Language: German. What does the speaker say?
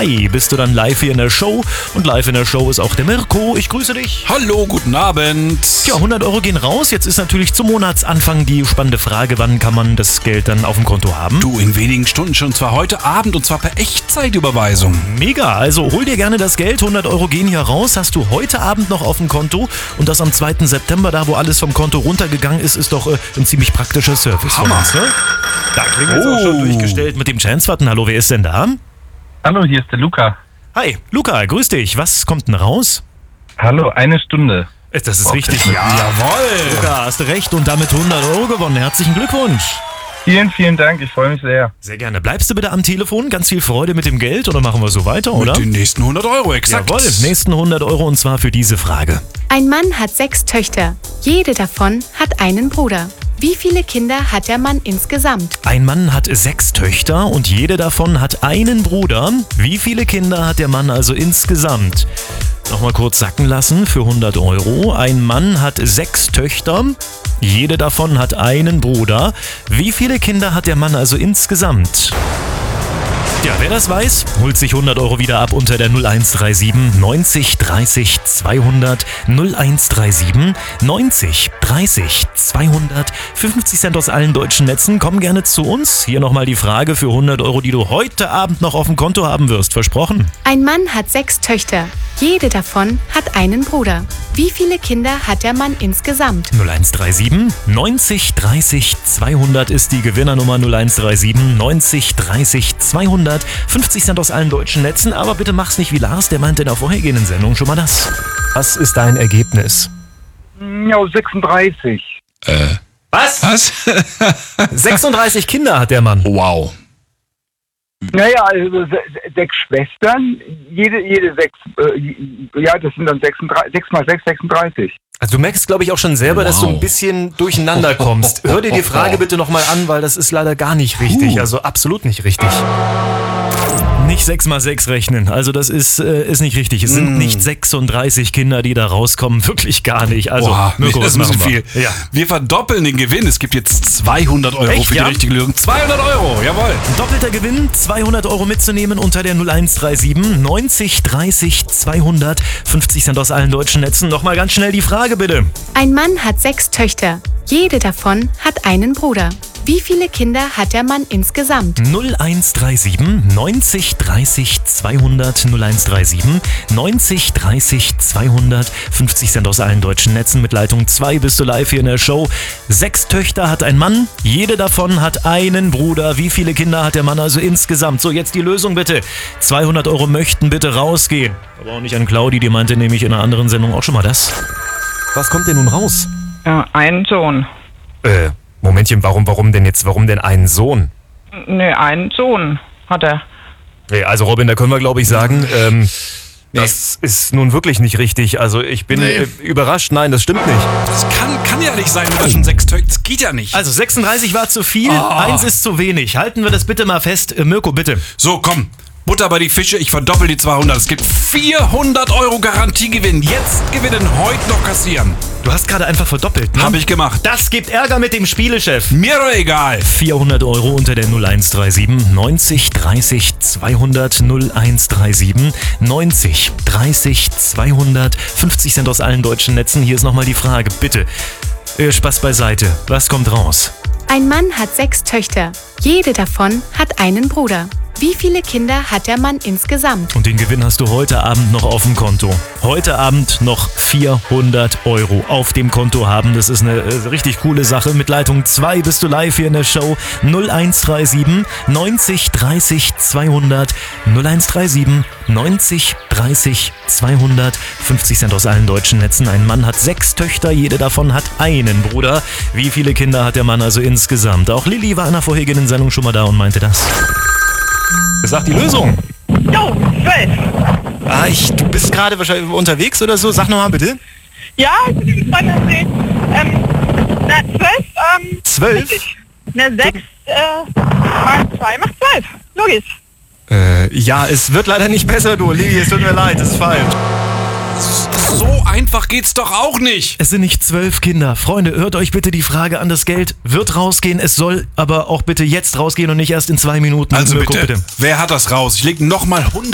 bist du dann live hier in der Show. Und live in der Show ist auch der Mirko. Ich grüße dich. Hallo, guten Abend. Ja, 100 Euro gehen raus. Jetzt ist natürlich zum Monatsanfang die spannende Frage, wann kann man das Geld dann auf dem Konto haben? Du, in wenigen Stunden schon, zwar heute Abend und zwar per Echtzeitüberweisung. Mega, also hol dir gerne das Geld. 100 Euro gehen hier raus. Hast du heute Abend noch auf dem Konto und das am 2. September, da wo alles vom Konto runtergegangen ist doch ein ziemlich praktischer Service. Hammer. Von uns, ne? Da klingt jetzt auch schon durchgestellt mit dem Chance-Button. Hallo, wer ist denn da? Hallo, hier ist der Luca. Hi, Luca, grüß dich. Was kommt denn raus? Hallo, 1 Stunde. Das ist richtig. Ja. Jawohl. Luca, hast du recht und damit 100 Euro gewonnen. Herzlichen Glückwunsch. Vielen, vielen Dank, ich freue mich sehr. Sehr gerne. Bleibst du bitte am Telefon? Ganz viel Freude mit dem Geld oder machen wir so weiter, oder? Mit den nächsten 100 Euro, exakt. Jawohl, nächsten 100 Euro und zwar für diese Frage. Ein Mann hat 6 Töchter. Jede davon hat einen Bruder. Wie viele Kinder hat der Mann insgesamt? Ein Mann hat 6 Töchter und jede davon hat einen Bruder. Wie viele Kinder hat der Mann also insgesamt? Nochmal kurz sacken lassen für 100 Euro. Ein Mann hat 6 Töchter. Jede davon hat einen Bruder. Wie viele Kinder hat der Mann also insgesamt? Ja, wer das weiß, holt sich 100 Euro wieder ab unter der 0137 90 30 200 0137 90 30 200. 50 Cent aus allen deutschen Netzen. Komm gerne zu uns. Hier nochmal die Frage für 100 Euro, die du heute Abend noch auf dem Konto haben wirst. Versprochen. Ein Mann hat 6 Töchter. Jede davon hat einen Bruder. Wie viele Kinder hat der Mann insgesamt? 0137 90 30 200 ist die Gewinnernummer. 0137 90 30 200. 50 Cent aus allen deutschen Netzen, aber bitte mach's nicht wie Lars, der meinte in der vorhergehenden Sendung schon mal das. Was ist dein Ergebnis? Ja, 36. Was? Was? 36 Kinder hat der Mann. Wow. Naja, also 6 Schwestern, jede 6, ja, das sind dann 36, 6 mal 6, 36. Also du merkst, glaube ich, auch schon selber, dass du ein bisschen durcheinander kommst. Hör dir die Frage bitte nochmal an, weil das ist leider gar nicht richtig. Also absolut nicht richtig. Nicht 6 mal 6 rechnen. Also das ist nicht richtig. Es sind nicht 36 Kinder, die da rauskommen. Wirklich gar nicht. Also, Mirko, das was ist machen wir? viel. Ja. Wir verdoppeln den Gewinn. Es gibt jetzt 200 Euro Echt, für die ja? richtige Lösung. 200 Euro, jawohl. Doppelter Gewinn, 200 Euro mitzunehmen unter der 0137 90 30 200. 50 Cent aus allen deutschen Netzen. Nochmal ganz schnell die Frage bitte. Ein Mann hat 6 Töchter. Jede davon hat einen Bruder. Wie viele Kinder hat der Mann insgesamt? 0137 90 30 200 0137 90 30 200. 50 Cent aus allen deutschen Netzen. Mit Leitung 2 bist du live hier in der Show. 6 Töchter hat ein Mann. Jede davon hat einen Bruder. Wie viele Kinder hat der Mann also insgesamt? So, jetzt die Lösung bitte. 200 Euro möchten bitte rausgehen. Aber auch nicht an Claudi, die meinte nämlich in einer anderen Sendung auch schon mal das. Was kommt denn nun raus? Einen Sohn. Momentchen, warum denn einen Sohn? Ne, einen Sohn hat er. Nee, also Robin, da können wir glaube ich sagen, das ist nun wirklich nicht richtig. Also ich bin überrascht. Nein, das stimmt nicht. Das kann ja nicht sein, du hast schon 6 Töchter. Das geht ja nicht. Also 36 war zu viel, 1 ist zu wenig. Halten wir das bitte mal fest. Mirko, bitte. So, komm. Butter bei die Fische, ich verdoppel die 200. Es gibt 400 Euro Garantiegewinn. Jetzt gewinnen, heute noch kassieren. Du hast gerade einfach verdoppelt, ne? Hab ich gemacht. Das gibt Ärger mit dem Spielechef. Mir doch egal. 400 Euro unter der 0137 90 30 200 0137 90 30 200. 50 Cent aus allen deutschen Netzen. Hier ist nochmal die Frage, bitte. Spaß beiseite. Was kommt raus? Ein Mann hat 6 Töchter. Jede davon hat einen Bruder. Wie viele Kinder hat der Mann insgesamt? Und den Gewinn hast du heute Abend noch auf dem Konto. Heute Abend noch 400 Euro auf dem Konto haben. Das ist eine richtig coole Sache. Mit Leitung 2 bist du live hier in der Show. 0137 90 30 200 0137 90 30 200. 50 Cent aus allen deutschen Netzen. Ein Mann hat 6 Töchter, jede davon hat einen Bruder. Wie viele Kinder hat der Mann also insgesamt? Auch Lilly war in der vorhergehenden Sendung schon mal da und meinte das. Sag die Lösung. Jo, 12. Du bist gerade wahrscheinlich unterwegs oder so. Sag nochmal bitte. Ja, ich bin mit Freunden sehen. 12, 12? richtig. 6 mal 2 macht 12. Logisch. Ja, es wird leider nicht besser, du. Lili, es tut mir leid, das ist falsch. So einfach geht's doch auch nicht. Es sind nicht 12 Kinder. Freunde, hört euch bitte die Frage an. Das Geld wird rausgehen. Es soll aber auch bitte jetzt rausgehen und nicht erst in 2 Minuten. Also Mirko, bitte, wer hat das raus? Ich leg nochmal 100